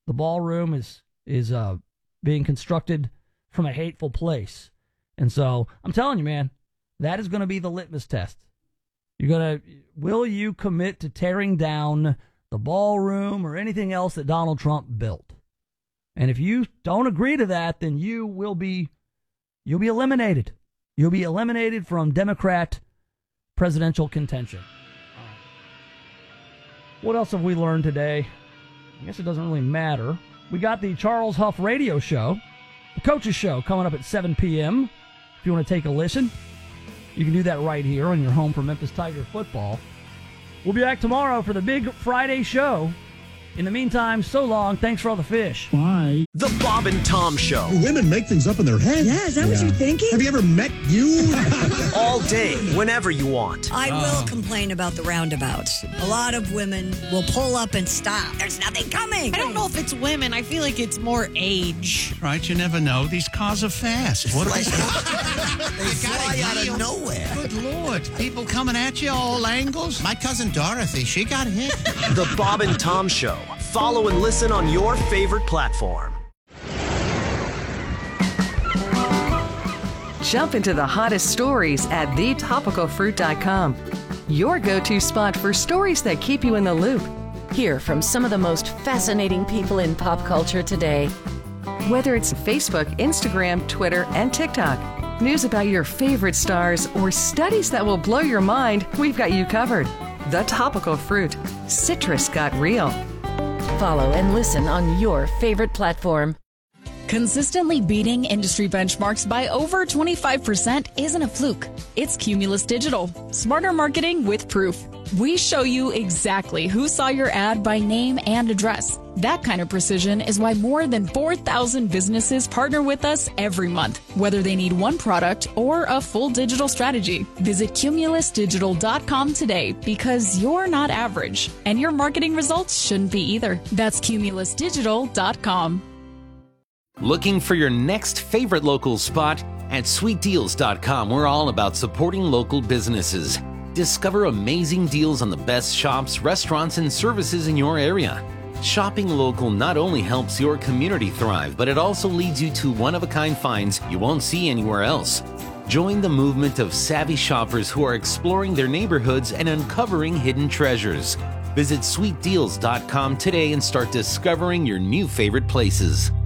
the ballroom is being constructed from a hateful place. And so I'm telling you, man, that is going to be the litmus test. Will you commit to tearing down the ballroom or anything else that Donald Trump built? And if you don't agree to that, then you'll be eliminated. You'll be eliminated from Democrat presidential contention. What else have we learned today? I guess it doesn't really matter. We got the Charles Huff radio show, the Coach's Show, coming up at 7 p.m. If you want to take a listen, you can do that right here on your home for Memphis Tiger football. We'll be back tomorrow for the big Friday show. In the meantime, so long. Thanks for all the fish. Bye. The Bob and Tom Show. Women make things up in their head. Yeah, is that what you're thinking? Have you ever met you? All day, whenever you want. I will complain about the roundabouts. A lot of women will pull up and stop. There's nothing coming. I don't know if it's women. I feel like it's more age. Right, you never know. These cars are fast. What They fly out of nowhere. Good Lord. People coming at you all angles. My cousin Dorothy, she got hit. The Bob and Tom Show. Follow and listen on your favorite platform. Jump into the hottest stories at thetopicalfruit.com. Your go-to spot for stories that keep you in the loop. Hear from some of the most fascinating people in pop culture today. Whether it's Facebook, Instagram, Twitter, and TikTok, news about your favorite stars, or studies that will blow your mind, we've got you covered. The Topical Fruit. Citrus got real. Follow and listen on your favorite platform. Consistently beating industry benchmarks by over 25% isn't a fluke. It's Cumulus Digital. Smarter marketing with proof. We show you exactly who saw your ad by name and address. That kind of precision is why more than 4,000 businesses partner with us every month, whether they need one product or a full digital strategy. Visit cumulusdigital.com today because you're not average, and your marketing results shouldn't be either. That's cumulusdigital.com. Looking for your next favorite local spot? At sweetdeals.com, we're all about supporting local businesses. Discover amazing deals on the best shops, restaurants, and services in your area. Shopping local not only helps your community thrive, but it also leads you to one-of-a-kind finds you won't see anywhere else. Join the movement of savvy shoppers who are exploring their neighborhoods and uncovering hidden treasures. Visit sweetdeals.com today and start discovering your new favorite places.